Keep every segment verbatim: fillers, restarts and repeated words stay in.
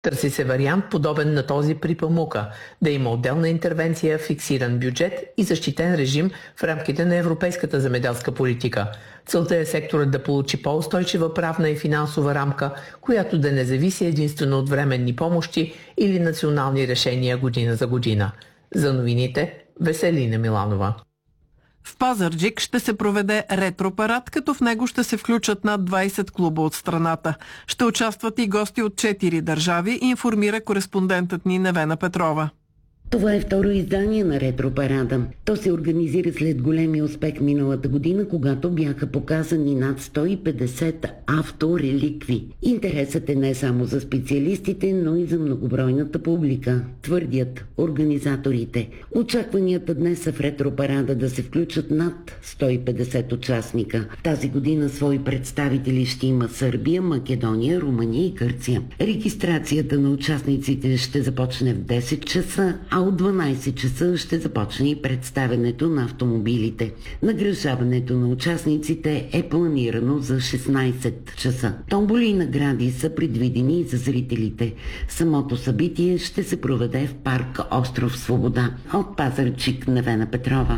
Търси се вариант подобен на този при памука, да има отделна интервенция, фиксиран бюджет и защитен режим в рамките на европейската земеделска политика. Целта е секторът да получи по-устойчива правна и финансова рамка, която да не зависи единствено от временни помощи или национални решения година за година. За новините Веселина Миланова. В Пазарджик ще се проведе ретро-парад, като в него ще се включат над двайсет клуба от страната. Ще участват и гости от четири държави, информира кореспондентът ни Невена Петрова. Това е второ издание на ретро-парада. То се организира след големия успех миналата година, когато бяха показани над сто и петдесет автореликви. Интересът е не само за специалистите, но и за многобройната публика, твърдят организаторите. Очакванията днес са в ретро-парада да се включат над сто и петдесет участника. Тази година свои представители ще има Сърбия, Македония, Румъния и Гърция. Регистрацията на участниците ще започне в десет часа, а от дванайсет часа ще започне и представянето на автомобилите. Награждаването на участниците е планирано за шестнайсет часа. Томболи и награди са предвидени и за зрителите. Самото събитие ще се проведе в парк Остров Свобода. От Пазарджик, Невена Петрова.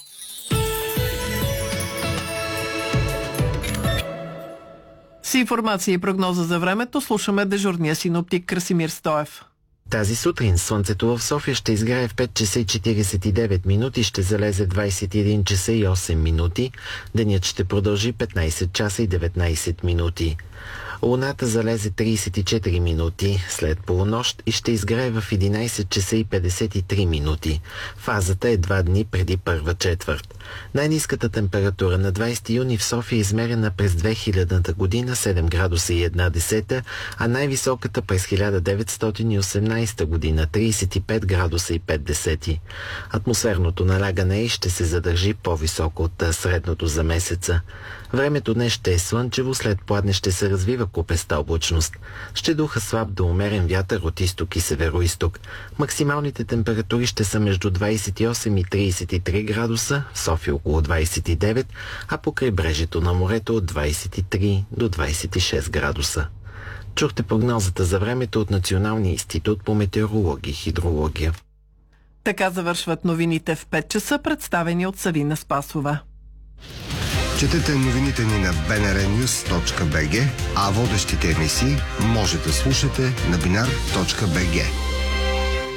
С информация и прогноза за времето слушаме дежурния синоптик Красимир Стоев. Тази сутрин слънцето в София ще изгрее в пет часа и четирийсет и девет минути, ще залезе двайсет и един часа и осем минути. Денят ще продължи петнайсет часа и деветнайсет минути. Луната залезе трийсет и четири минути след полунощ и ще изгрее в единайсет часа и петдесет и три минути. Фазата е два дни преди първа четвърт. Най-ниската температура на двайсети юни в София е измерена през две хилядната година седем градуса и една десета, а най-високата през хиляда деветстотин и осемнайсета година трийсет и пет градуса и пет десети. Атмосферното налягане ще се задържи по-високо от средното за месеца. Времето днес ще е слънчево, след пладне ще се развива купеста облачност. Ще духа слаб до умерен вятър от изток и североизток. Максималните температури ще са между двайсет и осем и трийсет и три градуса, в София около двайсет и девет, а по крайбрежието на морето от двайсет и три до двайсет и шест градуса. Чухте прогнозата за времето от Националния институт по метеорология и хидрология. Така завършват новините в пет часа, представени от Савина Спасова. Четете новините ни на би ен ар нюс точка би джи, а водещите емисии може да слушате на бинар точка би джи.